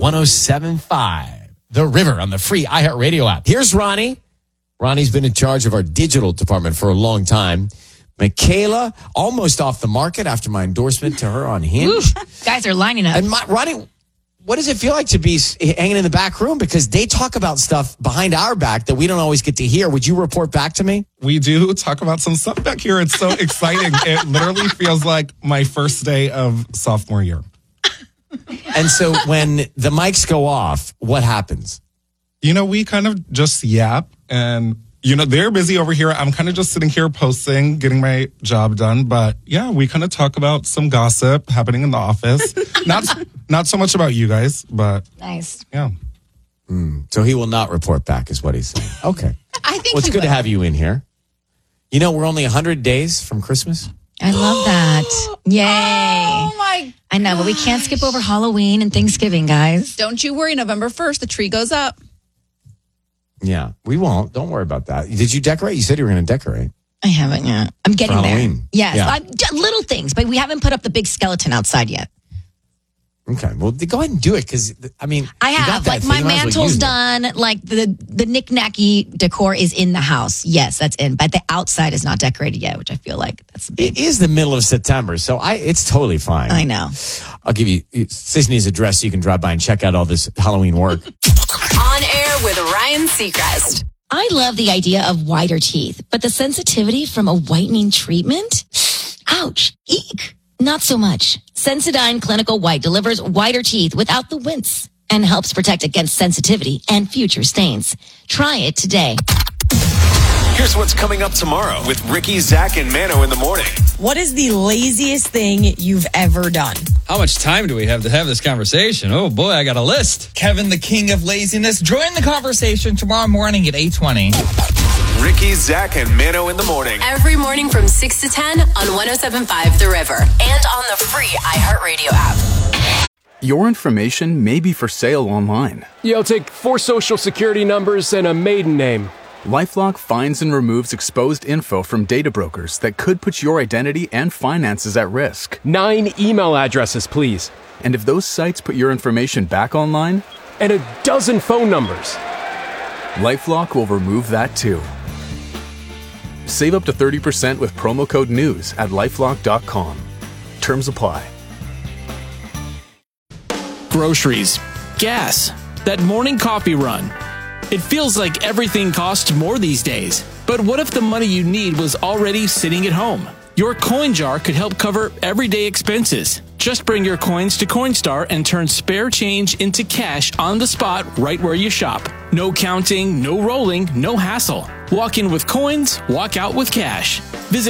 107.5, The River on the free iHeartRadio app. Here's Ronnie. Ronnie's been in charge of our digital department for a long time. Michaela, almost off the market after my endorsement to her on Hinge. Guys are lining up. And Ronnie, what does it feel like to be hanging in the back room? Because they talk about stuff behind our back that we don't always get to hear. Would you report back to me? We do talk about some stuff back here. It's so exciting. It literally feels like my first day of sophomore year. And so when the mics go off, what happens? We kind of just yap and, they're busy over here. I'm kind of just sitting here posting, getting my job done. But yeah, we kind of talk about some gossip happening in the office. Not so much about you guys, but nice. Yeah. So he will not report back is what he's saying. Okay. I think it's good to have you in here. We're only 100 days from Christmas. I love that. Yay. Oh my I know, but we can't skip over Halloween and Thanksgiving, guys. Don't you worry. November 1st, the tree goes up. Yeah, we won't. Don't worry about that. Did you decorate? You said you were going to decorate. I haven't yet. I'm getting there. Halloween. Yes. Yeah. Little things, but we haven't put up the big skeleton outside yet. Okay. Well, go ahead and do it because, I have. Like, my mantle's done. Like, the knick-knacky decor is in the house. Yes, that's in. But the outside is not decorated yet, which I feel like that's big. It is the middle of September, so it's totally fine. I know. I'll give you Sisney's address so you can drive by and check out all this Halloween work. On air with Ryan Seacrest. I love the idea of whiter teeth, but the sensitivity from a whitening treatment? Ouch. Eek. Not so much. Sensodyne Clinical White delivers whiter teeth without the wince and helps protect against sensitivity and future stains. Try it today. Here's what's coming up tomorrow with Ricky, Zach, and Mano in the morning. What is the laziest thing you've ever done? How much time do we have to have this conversation? Oh, boy, I got a list. Kevin, the king of laziness. Join the conversation tomorrow morning at 8:20. Ricky, Zach, and Mano in the morning. Every morning from 6 to 10 on 107.5 The River and on the free iHeartRadio app. Your information may be for sale online. I'll take 4 social security numbers and a maiden name. LifeLock finds and removes exposed info from data brokers that could put your identity and finances at risk. 9 email addresses, please. And if those sites put your information back online? And a dozen phone numbers. LifeLock will remove that too. Save up to 30% with promo code NEWS at LifeLock.com. Terms apply. Groceries, gas, that morning coffee run. It feels like everything costs more these days. But what if the money you need was already sitting at home? Your coin jar could help cover everyday expenses. Just bring your coins to Coinstar and turn spare change into cash on the spot right where you shop. No counting, no rolling, no hassle. Walk in with coins, walk out with cash. Visit